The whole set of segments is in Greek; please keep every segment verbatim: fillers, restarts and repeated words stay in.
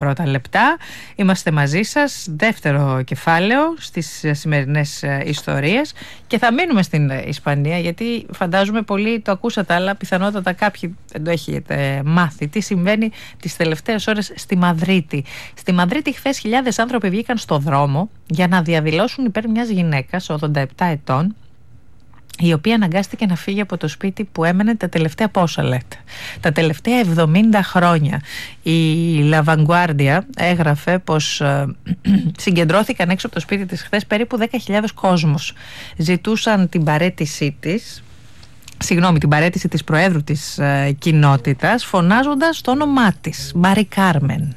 πρώτα λεπτά. Είμαστε μαζί σας, δεύτερο κεφάλαιο στις σημερινές ιστορίες, και θα μείνουμε στην Ισπανία, γιατί φαντάζομαι πολλοί το ακούσατε, αλλά πιθανότατα κάποιοι δεν το έχετε μάθει. Τι συμβαίνει τις τελευταίες ώρες στη Μαδρίτη. Στη Μαδρίτη χθες χιλιάδες άνθρωποι βγήκαν στο δρόμο για να διαδηλώσουν υπέρ μιας γυναίκας οτρидά επτά ετών, η οποία αναγκάστηκε να φύγει από το σπίτι που έμενε τα τελευταία, πόσα λέτε, τα τελευταία εβδομήντα χρόνια. Η La Vanguardia έγραφε πως ε, συγκεντρώθηκαν έξω από το σπίτι της χθες περίπου δέκα χιλιάδες κόσμος. Ζητούσαν την παραίτησή της, συγγνώμη, την παραίτηση της προέδρου της ε, κοινότητας, φωνάζοντας το όνομά της, Μάρι Κάρμεν.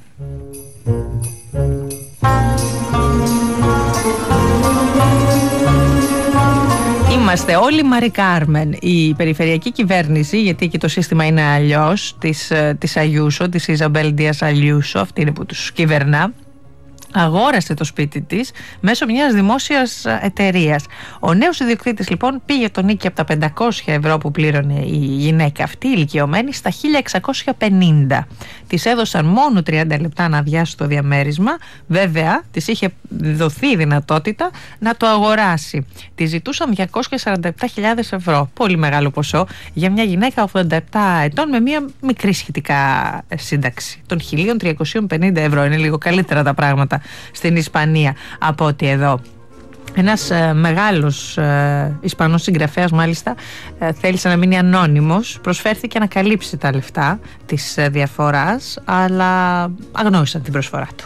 Είμαστε όλοι Μάρι Κάρμεν. Η περιφερειακή κυβέρνηση, γιατί εκεί το σύστημα είναι αλλιώς, της, της Αγιούσο, της Ιζαμπέλ Ντίας Αγιούσο, αυτή είναι που τους κυβερνά, αγόρασε το σπίτι της μέσω μιας δημόσιας εταιρείας. Ο νέος ιδιοκτήτης λοιπόν πήγε το νίκη από τα πεντακόσια ευρώ που πλήρωνε η γυναίκα αυτή, ηλικιωμένη, στα χίλια εξακόσια πενήντα. Της έδωσαν μόνο τριάντα λεπτά να αδειάσει το διαμέρισμα. Βέβαια, της είχε δοθεί η δυνατότητα να το αγοράσει. Της ζητούσαν διακόσιες σαράντα επτά χιλιάδες ευρώ. Πολύ μεγάλο ποσό για μια γυναίκα ογδόντα επτά ετών με μια μικρή σχετικά σύνταξη των χίλια τριακόσια πενήντα ευρώ. Είναι λίγο καλύτερα τα πράγματα στην Ισπανία από ότι εδώ. Ένας ε, μεγάλος ε, Ισπανός συγγραφέας, μάλιστα, ε, θέλησε να μείνει ανώνυμος, προσφέρθηκε να καλύψει τα λεφτά της ε, διαφοράς, αλλά αγνώρισαν την προσφορά του.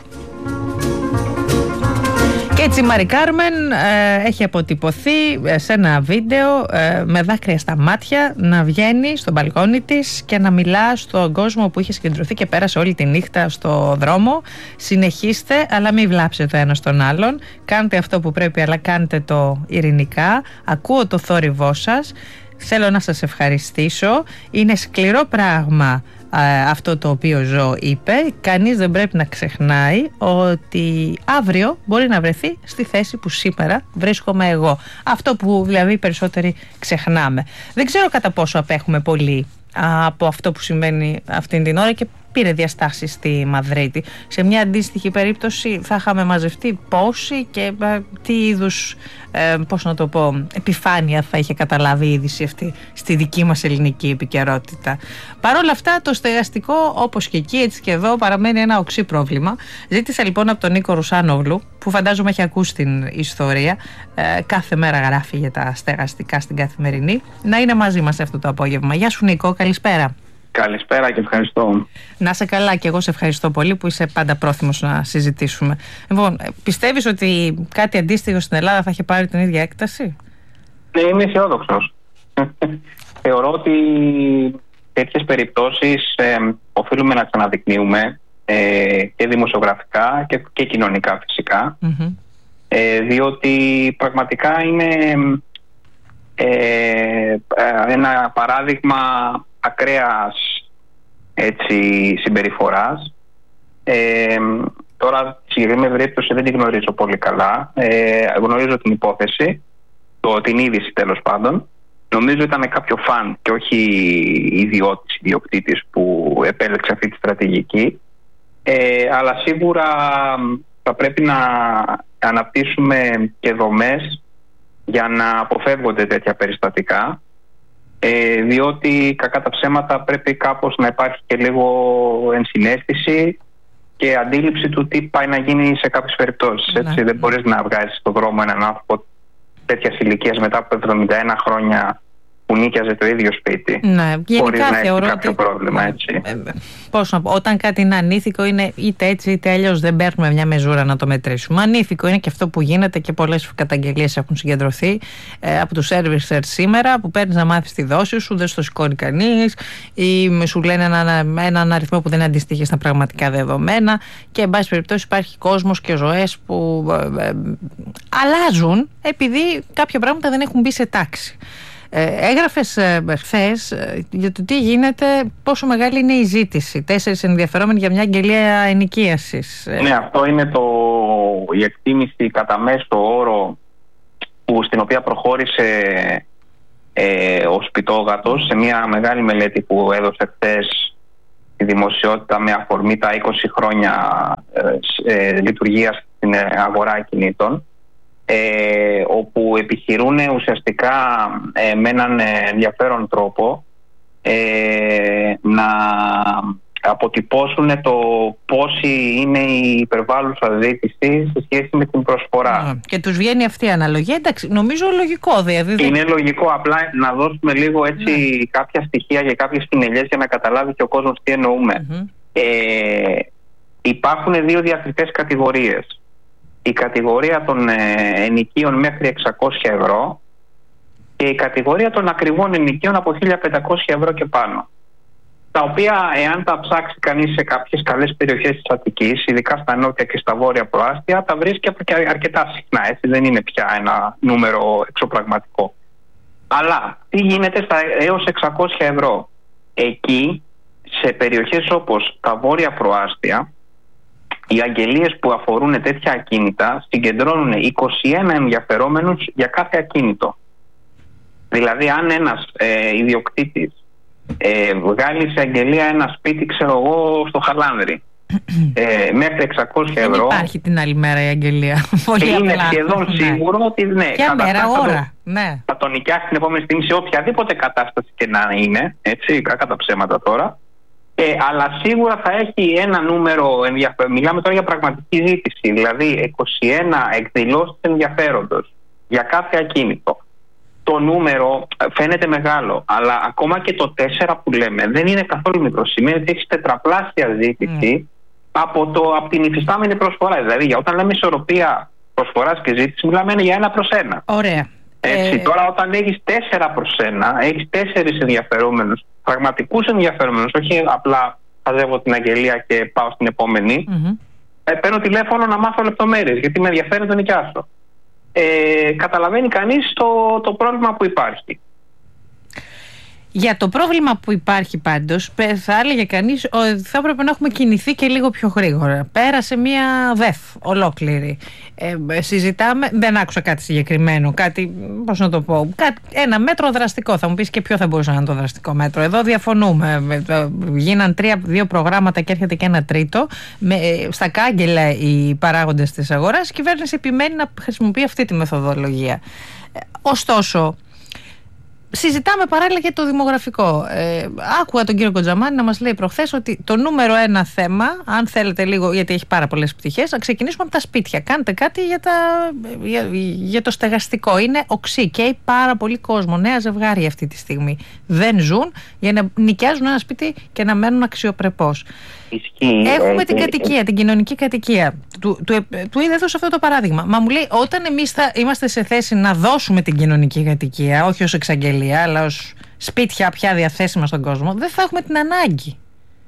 Και έτσι η Μάρι Κάρμεν ε, έχει αποτυπωθεί ε, σε ένα βίντεο ε, με δάκρυα στα μάτια να βγαίνει στο μπαλκόνι της και να μιλά στον κόσμο που είχε συγκεντρωθεί και πέρασε όλη τη νύχτα στο δρόμο. Συνεχίστε, αλλά μην βλάψετε το ένα στον άλλον. Κάντε αυτό που πρέπει, αλλά κάντε το ειρηνικά. Ακούω το θόρυβό σας. Θέλω να σας ευχαριστήσω. Είναι σκληρό πράγμα αυτό το οποίο ζω, είπε. Κανείς δεν πρέπει να ξεχνάει ότι αύριο μπορεί να βρεθεί στη θέση που σήμερα βρίσκομαι εγώ. Αυτό που δηλαδή περισσότεροι ξεχνάμε. Δεν ξέρω κατά πόσο απέχουμε πολύ από αυτό που συμβαίνει αυτήν την ώρα, και πήρε διαστάσεις στη Μαδρίτη. Σε μια αντίστοιχη περίπτωση θα είχαμε μαζευτεί πόσοι και ε, τι είδους, ε, πώς να το πω, επιφάνεια θα είχε καταλάβει η είδηση αυτή στη δική μας ελληνική επικαιρότητα. Παρ' όλα αυτά, το στεγαστικό, όπως και εκεί έτσι και εδώ, παραμένει ένα οξύ πρόβλημα. Ζήτησα λοιπόν από τον Νίκο Ρουσάνογλου, που φαντάζομαι έχει ακούσει την ιστορία, ε, κάθε μέρα γράφει για τα στεγαστικά στην Καθημερινή, να είναι μαζί μας αυτό το απόγευμα. Γεια σου Νίκο, καλησπέρα. Καλησπέρα και ευχαριστώ. Να είσαι καλά, και εγώ σε ευχαριστώ πολύ που είσαι πάντα πρόθυμος να συζητήσουμε. Λοιπόν, πιστεύεις ότι κάτι αντίστοιχο στην Ελλάδα θα είχε πάρει την ίδια έκταση? Ναι, είμαι αισιόδοξος. Θεωρώ ότι τέτοιες περιπτώσεις ε, οφείλουμε να τις αναδεικνύουμε ε, και δημοσιογραφικά και, και κοινωνικά φυσικά, mm-hmm. ε, διότι πραγματικά είναι ε, ένα παράδειγμα ακραίας έτσι, συμπεριφοράς. Ε, τώρα στη συγκεκριμένη περίπτωση δεν την γνωρίζω πολύ καλά. Ε, γνωρίζω την υπόθεση, το, την είδηση τέλος πάντων. Νομίζω ήταν κάποιο φαν και όχι ιδιώτης, ιδιοκτήτης που επέλεξε αυτή τη στρατηγική. Ε, αλλά σίγουρα θα πρέπει να αναπτύσσουμε και δομές για να αποφεύγονται τέτοια περιστατικά. Ε, διότι κακά τα ψέματα πρέπει κάπως να υπάρχει και λίγο ενσυναίσθηση και αντίληψη του τι πάει να γίνει σε κάποιες περιπτώσεις. Ναι. Έτσι, δεν μπορείς να βγάζεις στον δρόμο έναν άνθρωπο τέτοιας ηλικίας μετά από εβδομήντα ένα χρόνια που νίκιαζε το ίδιο σπίτι. Ναι, χωρίς να έχει κάποιο ότι... πρόβλημα, έτσι. Ε, πώς να πω, όταν κάτι είναι ανήθικο, είναι είτε έτσι είτε αλλιώς, δεν παίρνουμε μια μεζούρα να το μετρήσουμε. Ανήθικο είναι και αυτό που γίνεται, και πολλές καταγγελίες έχουν συγκεντρωθεί ε, από τους servicers σήμερα, που παίρνεις να μάθεις τη δόση σου, δεν στο σηκώνει κανείς, ή σου λένε έναν, έναν αριθμό που δεν αντιστοιχεί στα πραγματικά δεδομένα, και εν πάση περιπτώσει υπάρχει κόσμος και ζωές που ε, ε, αλλάζουν επειδή κάποια πράγματα δεν έχουν μπει σε τάξη. Ε, έγραφες ε, χθες ε, για το τι γίνεται, πόσο μεγάλη είναι η ζήτηση. Τέσσερις ενδιαφερόμενοι για μια αγγελία ενοικίασης. Ναι, αυτό είναι το, η εκτίμηση κατά μέσο όρο που, στην οποία προχώρησε ε, ο Σπιτόγατος σε μια μεγάλη μελέτη που έδωσε χθες στη δημοσιότητα με αφορμή τα είκοσι χρόνια ε, ε, λειτουργίας στην αγορά ακινήτων, ε, όπου επιχειρούν ουσιαστικά ε, με έναν ενδιαφέρον τρόπο ε, να αποτυπώσουν το πόση είναι η υπερβάλλουσα ζήτηση σε σχέση με την προσφορά. Και τους βγαίνει αυτή η αναλογία. Εντάξει, νομίζω λογικό δηλαδή. Είναι λογικό, απλά να δώσουμε λίγο έτσι ναι. κάποια στοιχεία για κάποιες πινελιές για να καταλάβει και ο κόσμος τι εννοούμε. Mm-hmm. Ε, υπάρχουν δύο διακριτές κατηγορίες. Η κατηγορία των ε, ενοικίων μέχρι εξακόσια ευρώ και η κατηγορία των ακριβών ενοικίων από χίλια πεντακόσια ευρώ και πάνω, τα οποία εάν τα ψάξει κανείς σε κάποιες καλές περιοχές της Αττικής, ειδικά στα νότια και στα βόρεια προάστια, τα βρίσκει αρκετά συχνά, έτσι, δεν είναι πια ένα νούμερο εξωπραγματικό. Αλλά τι γίνεται στα έως εξακόσια ευρώ? Εκεί, σε περιοχές όπως τα βόρεια προάστια, οι αγγελίες που αφορούν τέτοια ακίνητα συγκεντρώνουν είκοσι ένα ενδιαφερόμενους για κάθε ακίνητο. Δηλαδή αν ένας ε, ιδιοκτήτης Ε, βγάλει σε αγγελία ένα σπίτι, ξέρω εγώ, στο Χαλάνδρη ε, μέχρι εξακόσια ευρώ. Δεν υπάρχει την άλλη μέρα η αγγελία. Και είναι σχεδόν ναι. σίγουρο ότι ναι, ποια μέρα, θα, ώρα, το, ναι. θα τον νοικιάσει την επόμενη στιγμή σε οποιαδήποτε κατάσταση και να είναι, έτσι, κακά τα ψέματα τώρα, ε, αλλά σίγουρα θα έχει ένα νούμερο ενδιαφέρον. Μιλάμε τώρα για πραγματική ζήτηση, δηλαδή είκοσι ένα εκδηλώσεις ενδιαφέροντος για κάθε ακίνητο. Το νούμερο φαίνεται μεγάλο, αλλά ακόμα και το τέσσερα που λέμε δεν είναι καθόλου μικρό. Σημαίνει ότι έχει τετραπλάσια ζήτηση mm. από, το, από την υφιστάμενη προσφορά. Δηλαδή, όταν λέμε ισορροπία προσφοράς και ζήτηση, μιλάμε για ένα προς ένα. Ωραία. Έτσι, ε... Τώρα, όταν έχεις τέσσερα προς ένα, έχεις τέσσερις ενδιαφερόμενους, πραγματικούς ενδιαφερόμενους, όχι απλά χαζεύω την αγγελία και πάω στην επόμενη. Mm-hmm. Ε, παίρνω τηλέφωνο να μάθω λεπτομέρειες, γιατί με ενδιαφέρει να τον νοικιάσω. Ε, καταλαβαίνει κανείς το, το πρόβλημα που υπάρχει. Για το πρόβλημα που υπάρχει πάντως θα έλεγε κανείς ότι θα έπρεπε να έχουμε κινηθεί και λίγο πιο γρήγορα. Πέρασε μια ΔΕΘ ολόκληρη. Ε, συζητάμε, δεν άκουσα κάτι συγκεκριμένο, κάτι, πώς να το πω, κάτι, ένα μέτρο δραστικό. Θα μου πεις και ποιο θα μπορούσε να είναι το δραστικό μέτρο. Εδώ διαφωνούμε. Γίναν τρία, δύο προγράμματα και έρχεται και ένα τρίτο. Με, στα κάγκελα οι παράγοντες της αγοράς, η κυβέρνηση επιμένει να χρησιμοποιεί αυτή τη μεθοδολογία. Ε, ωστόσο, συζητάμε παράλληλα και το δημογραφικό. Ε, άκουγα τον κύριο Κοντζαμάνη να μας λέει προχθές ότι το νούμερο ένα θέμα, αν θέλετε λίγο, γιατί έχει πάρα πολλές πτυχές, να ξεκινήσουμε από τα σπίτια. Κάντε κάτι για, τα, για, για το στεγαστικό. Είναι οξύ. Καίει πάρα πολύ κόσμο. Νέα ζευγάρια αυτή τη στιγμή δεν ζουν για να νοικιάζουν ένα σπίτι και να μένουν αξιοπρεπώς. Ισχύει. Έχουμε ε, την ε, κατοικία, ε, την κοινωνική κατοικία. Του, του, του είδε αυτό το παράδειγμα. Μα μου λέει, όταν εμείς θα είμαστε σε θέση να δώσουμε την κοινωνική κατοικία, όχι ως εξαγγελία, αλλά ως σπίτια πια διαθέσιμα στον κόσμο, δεν θα έχουμε την ανάγκη.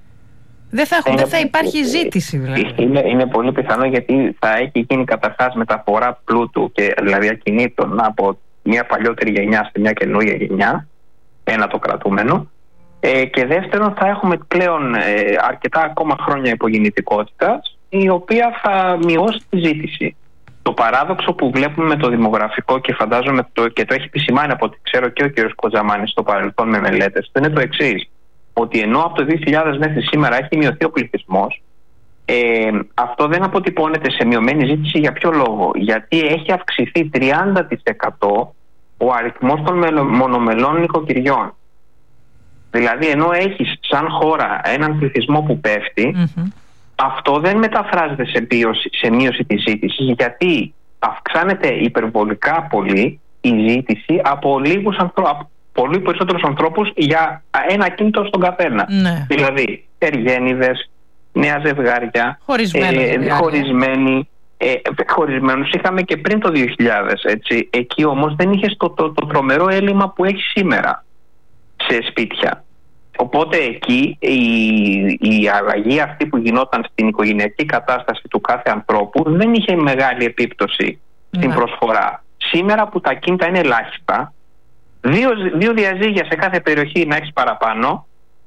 Δεν θα, έχουμε, είναι, δεν θα υπάρχει ζήτηση, δηλαδή. Είναι, είναι πολύ πιθανό, γιατί θα έχει γίνει καταρχάς μεταφορά πλούτου, και, δηλαδή ακινήτων, από μια παλιότερη γενιά στη μια καινούργια γενιά, ένα το κρατούμενο. Ε, και δεύτερον, θα έχουμε πλέον ε, αρκετά ακόμα χρόνια υπογεννητικότητας, η οποία θα μειώσει τη ζήτηση. Το παράδοξο που βλέπουμε με το δημογραφικό, και φαντάζομαι το, και το έχει επισημάνει από ό,τι ξέρω και ο κ. Κοντζαμάνης στο παρελθόν με μελέτες, είναι το εξής: ότι ενώ από το δύο χιλιάδες μέχρι σήμερα έχει μειωθεί ο πληθυσμός, ε, αυτό δεν αποτυπώνεται σε μειωμένη ζήτηση. Για ποιο λόγο? Γιατί έχει αυξηθεί τριάντα τοις εκατό ο αριθμός των μονομελών νοικοκυριών. Δηλαδή, ενώ έχεις σαν χώρα έναν πληθυσμό που πέφτει, mm-hmm. αυτό δεν μεταφράζεται σε, πίωση, σε μείωση της ζήτησης, γιατί αυξάνεται υπερβολικά πολύ η ζήτηση από λίγους ανθρώπους, πολύ περισσότερους ανθρώπους για ένα κίνητο στον καθένα. Mm-hmm. Δηλαδή, εργένιδες, νέα ζευγάρια, ε, χωρισμένοι. Ε, χωρισμένους είχαμε και πριν το δύο χιλιάδες, έτσι. Εκεί όμως δεν είχες το, το, το τρομερό έλλειμμα που έχει σήμερα σε σπίτια. Οπότε εκεί η, η αλλαγή αυτή που γινόταν στην οικογενειακή κατάσταση του κάθε ανθρώπου δεν είχε μεγάλη επίπτωση στην yeah. προσφορά. Σήμερα που τα κίνητα είναι ελάχιστα, δύο, δύο διαζύγια σε κάθε περιοχή να έχεις παραπάνω,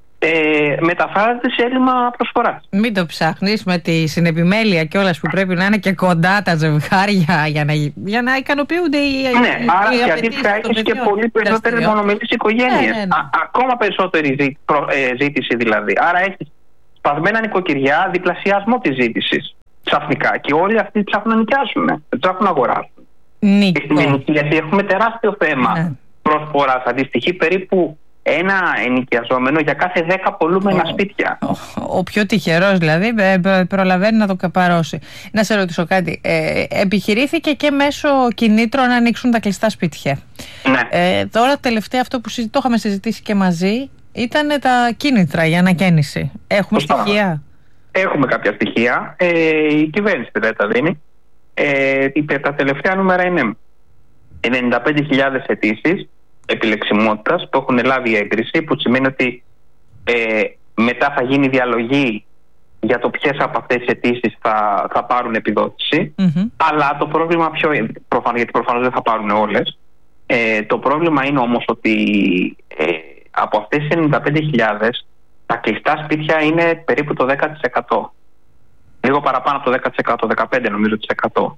ε, μεταφράζεται σε έλλειμμα προσφοράς. Μην το ψάχνεις, με τη συνεπιμέλεια κιόλας που πρέπει να είναι και κοντά τα ζευγάρια για να, για να ικανοποιούνται οι Ναι, οι, άρα οι γιατί θα έχεις και πολύ περισσότερες μονομελείς οικογένειες. Ναι, ναι, ναι. Α, ακόμα περισσότερη ζή, προ, ε, ζήτηση δηλαδή. Άρα έχεις σπασμένα νοικοκυριά, διπλασιασμό της ζήτησης ξαφνικά. Και όλοι αυτοί ψάχνουν να νοικιάσουν, δεν ψάχνουν να αγοράσουν. Νίκο. Και στην ενοικίαση έχουμε τεράστιο θέμα ναι. προσφοράς. Αντιστοιχεί περίπου ένα ενοικιαζόμενο για κάθε δέκα πολλούμενα σπίτια. Ο, ο πιο τυχερός δηλαδή προλαβαίνει να το καπαρώσει. Να σε ρωτήσω κάτι. Ε, επιχειρήθηκε και μέσω κινήτρων να ανοίξουν τα κλειστά σπίτια. Ναι. Ε, τώρα τελευταία αυτό που το είχαμε συζητήσει και μαζί ήταν τα κίνητρα για ανακαίνιση. Έχουμε Πώς στοιχεία. Έχουμε κάποια στοιχεία. Ε, η κυβέρνηση δεν τα δίνει. Ε, τα τελευταία νούμερα είναι ενενήντα πέντε χιλιάδες αιτήσεις επιλεξιμότητας που έχουν λάβει έγκριση, που σημαίνει ότι ε, μετά θα γίνει διαλογή για το ποιες από αυτές τις αιτήσεις θα, θα πάρουν επιδότηση. Mm-hmm. Αλλά το πρόβλημα ποιο είναι, προφανώς, γιατί προφανώς δεν θα πάρουν όλες. Ε, το πρόβλημα είναι όμως ότι ε, από αυτές τις ενενήντα πέντε χιλιάδες τα κλειστά σπίτια είναι περίπου το δέκα τοις εκατό. Λίγο παραπάνω από το δέκα τοις εκατό, δεκαπέντε τοις εκατό νομίζω. Τοις εκατό.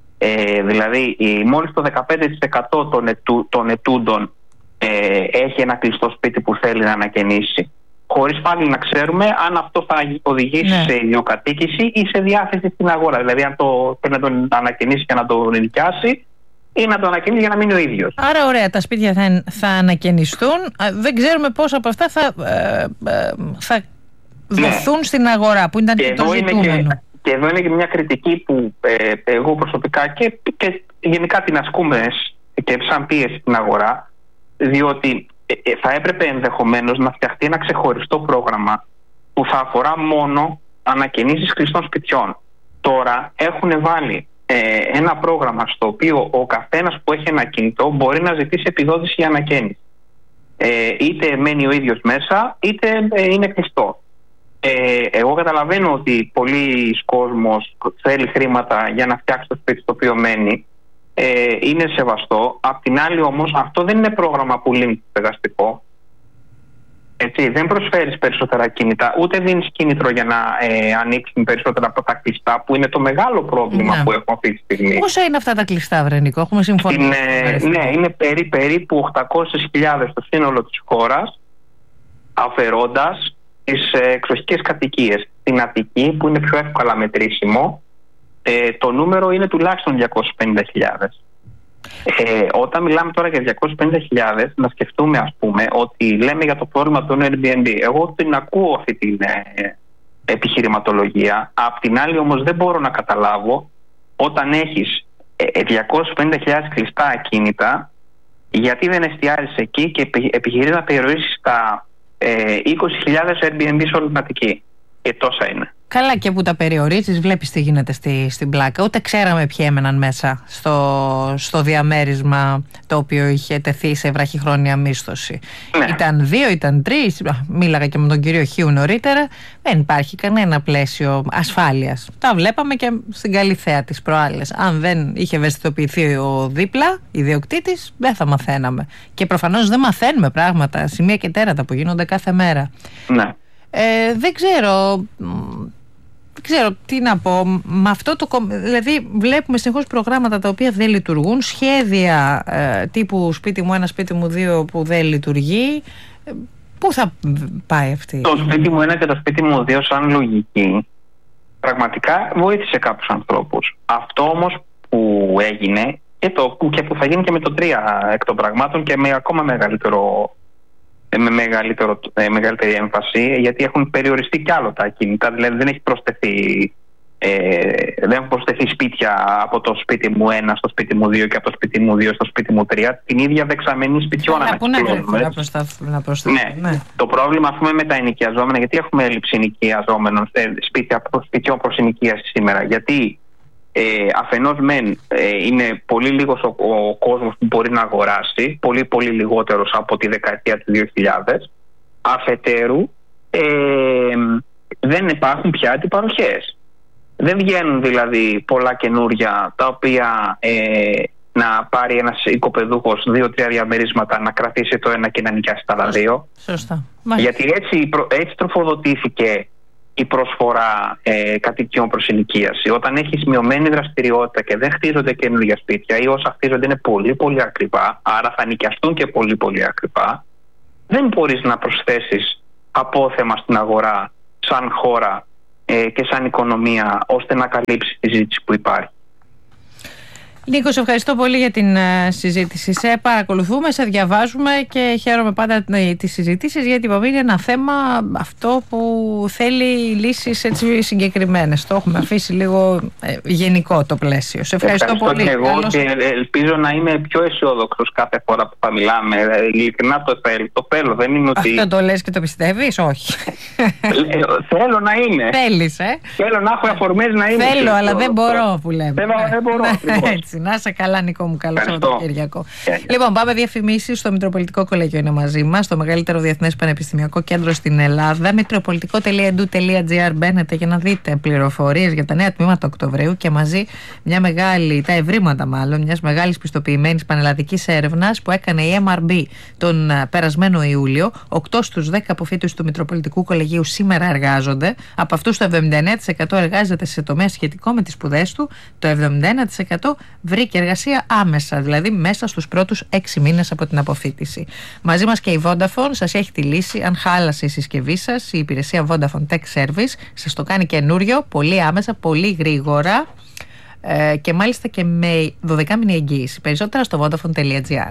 Ε, δηλαδή μόλις το δεκαπέντε τοις εκατό των, ετου, των ετούντων ε, έχει ένα κλειστό σπίτι που θέλει να ανακαινήσει, χωρίς πάλι να ξέρουμε αν αυτό θα οδηγήσει ναι. σε ιδιοκατοίκηση ή σε διάθεση στην αγορά. Δηλαδή αν το θέλει να τον ανακαινήσει και να το νοικιάσει ή να το ανακαινήσει για να μείνει ο ίδιος. Άρα ωραία, τα σπίτια θα, θα ανακαινιστούν. Δεν ξέρουμε πόσα από αυτά θα, ε, ε, θα δοθούν ναι. στην αγορά, που ήταν και, και το ζητούμενο. Και, και εδώ είναι και μια κριτική που ε, εγώ προσωπικά και, και γενικά την ασκούμε και σαν πίεση στην αγορά, διότι ε, θα έπρεπε ενδεχομένως να φτιαχτεί ένα ξεχωριστό πρόγραμμα που θα αφορά μόνο ανακαινήσεις κλειστών σπιτιών. Τώρα έχουν βάλει ε, ένα πρόγραμμα στο οποίο ο καθένας που έχει ένα κινητό μπορεί να ζητήσει επιδότηση για ανακαίνιση. Ε, είτε μένει ο ίδιος μέσα, είτε ε, είναι κλειστό. Ε, εγώ καταλαβαίνω ότι πολλοί κόσμος θέλει χρήματα για να φτιάξει το σπίτι στο οποίο μένει. Ε, είναι σεβαστό. Απ' την άλλη όμως αυτό δεν είναι πρόγραμμα που λύνει το στεγαστικό. Έτσι, δεν προσφέρεις περισσότερα κίνητα, ούτε δίνεις κίνητρο για να ε, ανοίξουν περισσότερα από τα κλειστά, που είναι το μεγάλο πρόβλημα ναι. που έχουμε αυτή τη στιγμή. Πόσα είναι αυτά τα κλειστά, Βρενικό, έχουμε συμφωνήσει? Είναι, ναι, είναι περί, περίπου οκτακόσιες χιλιάδες στο σύνολο της χώρας, αφαιρώντας τις ε, εξοχικές κατοικίες. Στην Αττική, που είναι πιο εύκολα μετρήσιμο, ε, το νούμερο είναι τουλάχιστον διακόσιες πενήντα χιλιάδες. Ε, όταν μιλάμε τώρα για διακόσιες πενήντα χιλιάδες, να σκεφτούμε ας πούμε ότι λέμε για το πρόβλημα των Airbnb. Εγώ την ακούω αυτή την ε, επιχειρηματολογία. Απ' την άλλη όμως δεν μπορώ να καταλάβω, όταν έχεις ε, διακόσιες πενήντα χιλιάδες κλειστά ακίνητα, γιατί δεν εστιάζεις εκεί και επιχειρείς να περιορίσεις τα ε, είκοσι χιλιάδες Airbnb σε όλη την Αττική. Και τόσα είναι. Καλά, και που τα περιορίζεις, βλέπεις τι γίνεται στη, στην πλάκα. Ούτε ξέραμε ποιοι έμεναν μέσα στο, στο διαμέρισμα το οποίο είχε τεθεί σε βραχυχρόνια μίσθωση. Ναι. Ήταν δύο, ήταν τρεις. Μίλαγα και με τον κύριο Χίου νωρίτερα. Δεν υπάρχει κανένα πλαίσιο ασφάλειας. Τα βλέπαμε και στην Καλυθέα τις προάλλες. Αν δεν είχε ευαισθητοποιηθεί ο δίπλα ιδιοκτήτης, δεν θα μαθαίναμε. Και προφανώς δεν μαθαίνουμε πράγματα, σημεία και τέρατα που γίνονται κάθε μέρα. Ναι. Ε, δεν ξέρω δεν ξέρω τι να πω με αυτό το, δηλαδή βλέπουμε συνεχώς προγράμματα τα οποία δεν λειτουργούν, σχέδια ε, τύπου σπίτι μου ένα, σπίτι μου δύο που δεν λειτουργεί. ε, Πού θα πάει αυτή? Το σπίτι μου ένα και το σπίτι μου δύο σαν λογική πραγματικά βοήθησε κάποιους ανθρώπους. Αυτό όμως που έγινε και, το, και που θα γίνει και με το τρία εκ των πραγμάτων και με ακόμα μεγαλύτερο με μεγαλύτερο, μεγαλύτερη έμφαση, γιατί έχουν περιοριστεί κι άλλο τα ακίνητα. Δηλαδή δεν έχει προσθεθεί, ε, δεν έχουν προσθεθεί σπίτια από το σπίτι μου ένα στο σπίτι μου δύο και από το σπίτι μου δύο στο σπίτι μου τρία. Την ίδια δεξαμενή σπιτιών ανακυκλώνουμε. Να προσθέσουμε. Ναι. Ναι. Το πρόβλημα, ας πούμε, με τα ενοικιαζόμενα, γιατί έχουμε έλλειψη ενοικιαζόμενων σπίτια, σπιτιών προς ενοικίαση σήμερα? Γιατί Ε, αφενός μεν ε, είναι πολύ λίγος ο, ο κόσμος που μπορεί να αγοράσει, πολύ πολύ λιγότερος από τη δεκαετία του δύο χιλιάδες. Αφετέρου ε, δεν υπάρχουν πια αντιπαροχές. Δεν βγαίνουν δηλαδή πολλά καινούρια τα οποία ε, να πάρει ένας οικοπεδούχος δύο-τρία διαμερίσματα, να κρατήσει το ένα και να νοικιάσει τα άλλα δύο. Σωστά. Γιατί έτσι, έτσι τροφοδοτήθηκε η προσφορά ε, κατοικιών προς ενοικίαση. Όταν έχεις μειωμένη δραστηριότητα και δεν χτίζονται καινούργια σπίτια ή όσα χτίζονται είναι πολύ πολύ ακριβά, άρα θα νοικιαστούν και πολύ πολύ ακριβά, δεν μπορείς να προσθέσεις απόθεμα στην αγορά σαν χώρα ε, και σαν οικονομία, ώστε να καλύψει τη ζήτηση που υπάρχει. Νίκο, σε ευχαριστώ πολύ για την uh, συζήτηση. Σε παρακολουθούμε, σε διαβάζουμε και χαίρομαι πάντα τις συζητήσεις, γιατί είναι ένα θέμα αυτό που θέλει λύσεις έτσι συγκεκριμένες. Το έχουμε αφήσει λίγο ε, γενικό το πλαίσιο. Σε ευχαριστώ, ευχαριστώ πολύ. Και εγώ Καλώς... και ελπίζω να είμαι πιο αισιόδοξος κάθε φορά που θα μιλάμε. Ειλικρινά το θέλω. Το θέλω. Δεν είναι ότι... Αυτό το λες και το πιστεύεις? Όχι. Θέλω να είναι. Θέλεις, ε? Θέλω να έχω αφορμές να είναι. Θέλω, αλλά δεν μπορώ που λέμε. Θέλω, δεν μπορώ. Έτσι. Να είσαι καλά, Νικό μου. Καλό Σαββατοκύριακο. Λοιπόν, πάμε διαφημίσεις. Στο Μητροπολιτικό Κολέγιο είναι μαζί μας, το μεγαλύτερο διεθνές πανεπιστημιακό κέντρο στην Ελλάδα. μητροπολιτικό τελεία ed u τελεία gr. Μπαίνετε για να δείτε πληροφορίες για τα νέα τμήματα Οκτωβρίου και μαζί μια μεγάλη, τα ευρήματα μάλλον, μιας μεγάλης πιστοποιημένης πανελλαδικής έρευνας που έκανε η εμ αρ μπι τον περασμένο Ιούλιο. οκτώ στους δέκα αποφοίτους του Μητροπολιτικού Κολεγίου σήμερα εργάζονται. Από αυτούς το εβδομήντα εννέα τοις εκατό εργάζεται σε τομέα σχετικό με τις σπουδές του. Το εβδομήντα ένα τοις εκατό βρήκε εργασία άμεσα, δηλαδή μέσα στους πρώτους έξι μήνες από την αποφοίτηση. Μαζί μας και η Vodafone σας έχει τη λύση αν χάλασε η συσκευή σας. Η υπηρεσία Vodafone Tech Service σας το κάνει καινούριο, πολύ άμεσα, πολύ γρήγορα ε, και μάλιστα και με δώδεκα μήνη εγγύηση. Περισσότερα στο vodafone τελεία gr.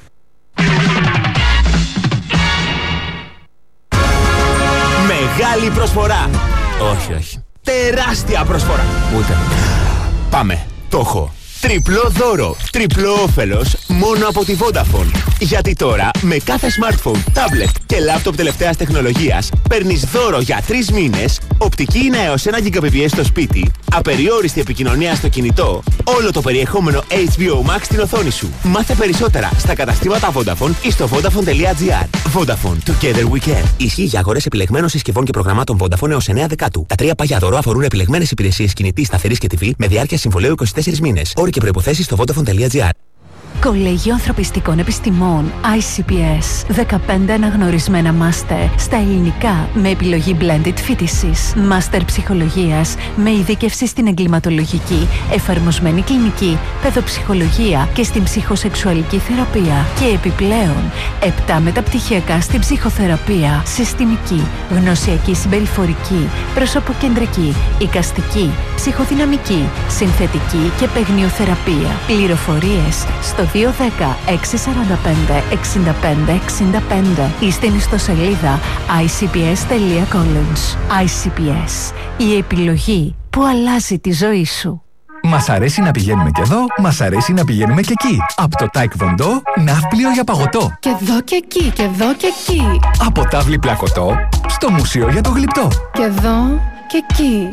Μεγάλη προσφορά. Όχι, όχι. Τεράστια προσφορά. Ούτε. Πάμε. Το έχω. Τριπλό δώρο, τριπλό όφελος μόνο από τη Vodafone. Γιατί τώρα με κάθε smartphone, tablet και laptop τελευταίας τεχνολογίας παίρνεις δώρο για τρεις μήνες, οπτική είναι έως ένα γιγαμπιτ στο σπίτι, απεριόριστη επικοινωνία στο κινητό, όλο το περιεχόμενο έιτς μπι ο Max στην οθόνη σου. Μάθε περισσότερα στα καταστήματα Vodafone ή στο vodafone τελεία gr. Vodafone, together we can. Ισχύει για αγορές επιλεγμένων συσκευών και προγραμμάτων Vodafone έως εννέα Δεκάτου. Τα τρία παγιά δώρο αφορούν επιλεγμένες υπηρεσίες κινητής, σταθερής και τι βι με διάρκεια συμβολαίου είκοσι τέσσερις μήνες. Όροι και προϋποθέσεις στο vodafone τελεία gr. Κολέγιο Ανθρωπιστικών Επιστημών άι σι πι ες. δεκαπέντε αναγνωρισμένα μάστερ στα ελληνικά με επιλογή blended φοιτησης. Μάστερ ψυχολογίας με ειδίκευση στην εγκληματολογική, εφαρμοσμένη κλινική, παιδοψυχολογία και στην ψυχοσεξουαλική θεραπεία. Και επιπλέον, επτά μεταπτυχιακά στην ψυχοθεραπεία, συστημική, γνωσιακή συμπεριφορική, προσωποκεντρική, εικαστική, ψυχοδυναμική, συνθετική και παιγνιοθεραπεία. Πληροφορίες στο δύο ένα μηδέν έξι τέσσερα πέντε εξήντα πέντε εξήντα πέντε ή στην ιστοσελίδα άι σι πι ες τελεία college. άι σι πι ες, η επιλογή που αλλάζει τη ζωή σου. Μας αρέσει να πηγαίνουμε και εδώ, μας αρέσει να πηγαίνουμε και εκεί. Από το Taekwondo, ναύπλιο για παγωτό. Και εδώ και εκεί, και εδώ και εκεί. Από τάβλη πλακωτό, στο μουσείο για το γλυπτό. Και εδώ και εκεί.